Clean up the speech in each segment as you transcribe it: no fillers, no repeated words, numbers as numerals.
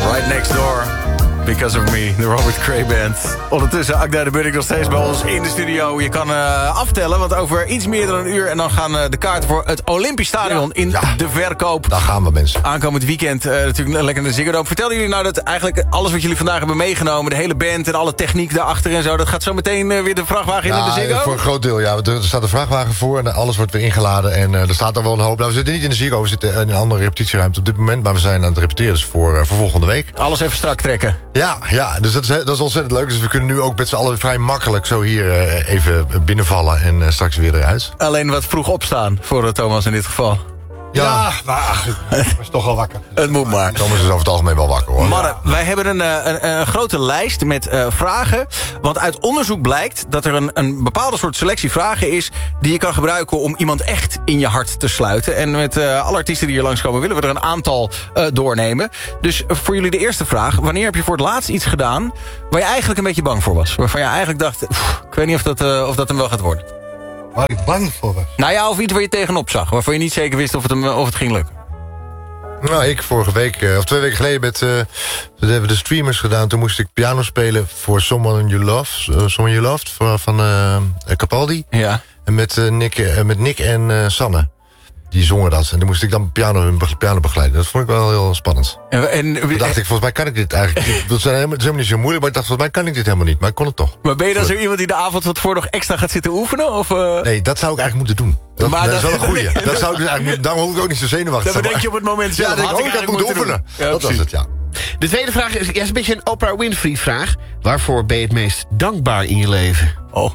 Right Next Door. Because of Me, de Robert Cray Band. Ondertussen, Agda de Bunnik nog steeds bij ons in de studio. Je kan aftellen, want over iets meer dan een uur... en dan gaan de kaarten voor het Olympisch Stadion in de verkoop. Daar gaan we, mensen. Aankomend weekend natuurlijk lekker naar de Ziggo Dome. Vertelden jullie nou dat eigenlijk alles wat jullie vandaag hebben meegenomen... de hele band en alle techniek daarachter en zo... dat gaat zo meteen weer de vrachtwagen in de Ziggo? Voor een groot deel, ja. Er staat een vrachtwagen voor en alles wordt weer ingeladen. En er staat er wel een hoop. Nou, we zitten niet in de Ziggo, we zitten in een andere repetitieruimte op dit moment... maar we zijn aan het repeteren dus voor volgende week. Alles even strak trekken. Ja, dus dat is ontzettend leuk. Dus we kunnen nu ook met z'n allen vrij makkelijk zo hier even binnenvallen... en straks weer eruit. Alleen wat vroeg opstaan voor Thomas in dit geval. Ja, maar ik was toch al wakker. Het moet maar. Thomas is over het algemeen wel wakker, hoor. Mannen, wij hebben een grote lijst met vragen. Want uit onderzoek blijkt dat er een bepaalde soort selectie vragen is... die je kan gebruiken om iemand echt in je hart te sluiten. En met alle artiesten die hier langskomen willen we er een aantal doornemen. Dus voor jullie de eerste vraag. Wanneer heb je voor het laatst iets gedaan waar je eigenlijk een beetje bang voor was? Waarvan je eigenlijk dacht, ik weet niet of dat hem wel gaat worden. Waar ik bang voor was? Nou ja, of iets waar je tegenop zag. Waarvan je niet zeker wist of het ging lukken. Nou, ik vorige week, of 2 weken geleden... dat hebben we de streamers gedaan. Toen moest ik piano spelen voor Someone You Loved van Capaldi. Ja. En met Nick en Sanne. Die zongen dat. En toen moest ik dan piano begeleiden. Dat vond ik wel heel spannend. En dacht ik, volgens mij kan ik dit eigenlijk niet. Dat is helemaal niet zo moeilijk, maar ik dacht, volgens mij kan ik dit helemaal niet. Maar ik kon het toch. Maar ben je dan zo iemand die de avond wat voor nog extra gaat zitten oefenen? Of, Nee, dat zou ik eigenlijk moeten doen. Dat is wel een goeie. Dat zou ik dus eigenlijk, daarom hoef ik ook niet zo zenuwachtig. Dat bedenk je op het moment zelf. Ja, ik had moeten oefenen. Ja, dat was het, ja. De tweede vraag is een beetje een Oprah Winfrey vraag. Waarvoor ben je het meest dankbaar in je leven?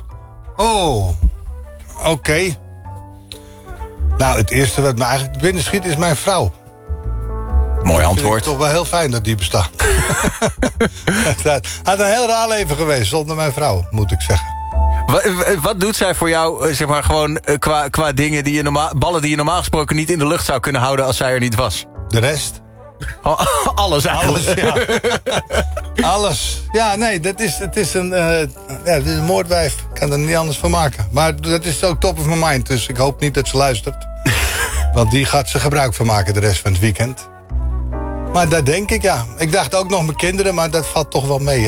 Oké. Nou, het eerste wat me eigenlijk binnen schiet is mijn vrouw. Mooi antwoord. Het is toch wel heel fijn dat die bestaat. Het had een heel raar leven geweest zonder mijn vrouw, moet ik zeggen. Wat doet zij voor jou, zeg maar, gewoon qua dingen die je ballen die je normaal gesproken niet in de lucht zou kunnen houden als zij er niet was? De rest? Alles eigenlijk. Alles, ja. Alles. Ja, nee, het is een moordwijf. Ik kan er niet anders van maken. Maar dat is ook top of my mind, dus ik hoop niet dat ze luistert. Want die gaat ze gebruik van maken de rest van het weekend. Maar dat denk ik, ja. Ik dacht ook nog mijn kinderen, maar dat valt toch wel mee.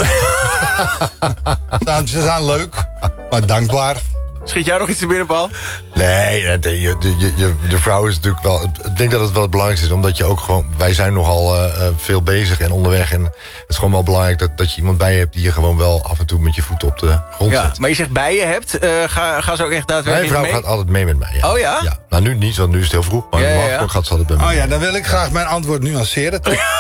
Ze zijn leuk, maar dankbaar. Schiet jij nog iets te binnen, Paul? Nee, de vrouw is natuurlijk wel... Ik denk dat het wel het belangrijkste is, omdat je ook gewoon... Wij zijn nogal veel bezig en onderweg. En het is gewoon wel belangrijk dat je iemand bij je hebt... die je gewoon wel af en toe met je voeten op de grond zet. Maar je zegt bij je hebt, ga ze ook echt daadwerkelijk mee? Mijn vrouw gaat altijd mee met mij, ja. Oh ja? Ja. Nou, nu niet, want nu is het heel vroeg. Maar normaal gaat ze altijd bij mij. Oh ja, dan wil ik graag mijn antwoord nuanceren.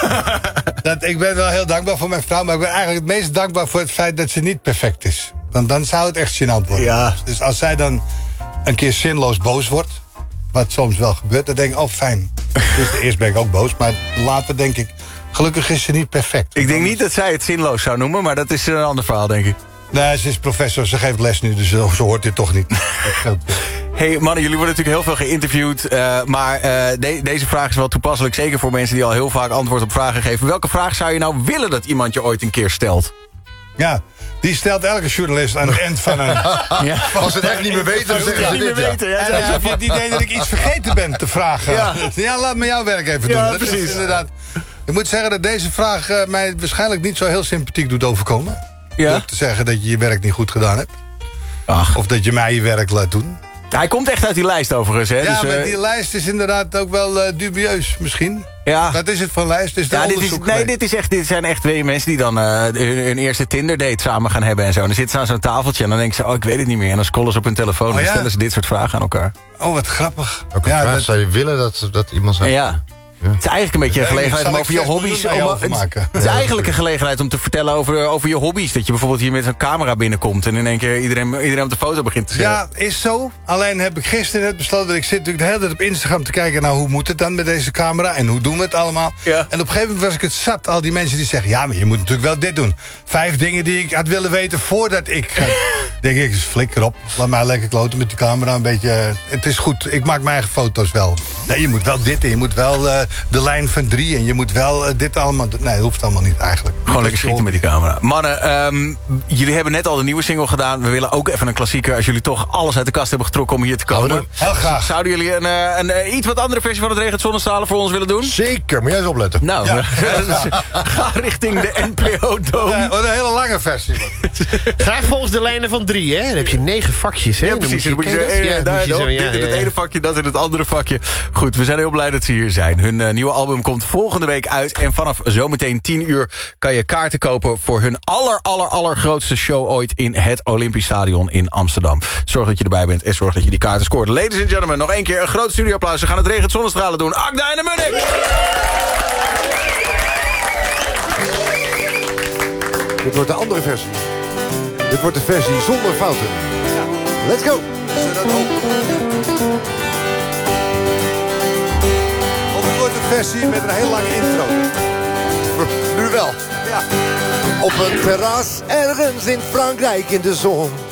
Ik ben wel heel dankbaar voor mijn vrouw... maar ik ben eigenlijk het meest dankbaar voor het feit dat ze niet perfect is. Want dan zou het echt gênant worden. Ja. Dus als zij dan een keer zinloos boos wordt... wat soms wel gebeurt, dan denk ik, fijn. Dus eerst ben ik ook boos, maar later denk ik... gelukkig is ze niet perfect. Ik denk niet dat zij het zinloos zou noemen... maar dat is een ander verhaal, denk ik. Nee, ze is professor, ze geeft les nu... dus ze hoort dit toch niet. Hey mannen, jullie worden natuurlijk heel veel geïnterviewd... maar deze vraag is wel toepasselijk... zeker voor mensen die al heel vaak antwoord op vragen geven. Welke vraag zou je nou willen dat iemand je ooit een keer stelt? Ja, die stelt elke journalist aan het eind van een... Ja. Als ze het echt niet meer weten, dan zeggen ze dit. En heb je het idee dat ik iets vergeten ben te vragen. Ja, laat me jouw werk even doen. Dat precies. Is inderdaad... Ik moet zeggen dat deze vraag mij waarschijnlijk niet zo heel sympathiek doet overkomen. Ja? Door te zeggen dat je je werk niet goed gedaan hebt. Ach. Of dat je mij je werk laat doen. Hij komt echt uit die lijst overigens, hè? Ja, dus, maar die lijst is inderdaad ook wel dubieus misschien. Ja. Wat is het voor lijst? Dit zijn echt 2 mensen die dan hun eerste Tinder-date samen gaan hebben en zo. En dan zitten ze aan zo'n tafeltje en dan denken ze, ik weet het niet meer. En dan scrollen ze op hun telefoon en stellen ze dit soort vragen aan elkaar. Oh, wat grappig. Welke vraag zou je willen dat iemand zou... Ja. Het is eigenlijk een beetje een gelegenheid om over je hobby's... Het is eigenlijk een gelegenheid om te vertellen over je hobby's. Dat je bijvoorbeeld hier met een camera binnenkomt... en in één keer iedereen op de foto begint te zetten. Ja, is zo. Alleen heb ik gisteren net besloten... dat ik zit natuurlijk de hele tijd op Instagram te kijken... naar hoe moet het dan met deze camera en hoe doen we het allemaal. Ja. En op een gegeven moment was ik het zat. Al die mensen die zeggen... ja, maar je moet natuurlijk wel dit doen. 5 dingen die ik had willen weten voordat ik ga... denk ik, flikker op. Laat mij lekker kloten met de camera. Een beetje... Het is goed. Ik maak mijn eigen foto's wel. Nee, je moet wel dit en je moet wel... de lijn van 3 en je moet wel dit allemaal... Nee, dat hoeft allemaal niet eigenlijk. Gewoon lekker schieten met die camera. Mannen, jullie hebben net al de nieuwe single gedaan. We willen ook even een klassieker. Als jullie toch alles uit de kast hebben getrokken om hier te komen. Heel graag. Zouden jullie een iets wat andere versie van het Regent Zonnestralen voor ons willen doen? Zeker, moet jij eens opletten. Nou, ga richting de NPO Dome. Een hele lange versie. Graag volgens de lijnen van 3, hè? Dan heb je 9 vakjes, hè? Ja, precies. Dan moet je dit in het ene vakje, dat in het andere vakje. Goed, we zijn heel blij dat ze hier zijn. Hun nieuwe album komt volgende week uit. En vanaf zometeen 10 uur kan je kaarten kopen voor hun allergrootste show ooit in het Olympisch Stadion in Amsterdam. Zorg dat je erbij bent en zorg dat je die kaarten scoort. Ladies and gentlemen, nog één keer een groot studioapplaus. We gaan het Regent Zonnestralen doen. Agda en de Munnik! Dit wordt de andere versie. Dit wordt de versie zonder fouten. Let's go! Of het wordt een versie met een heel lange intro. Nu wel. Ja. Op een terras ergens in Frankrijk in de zon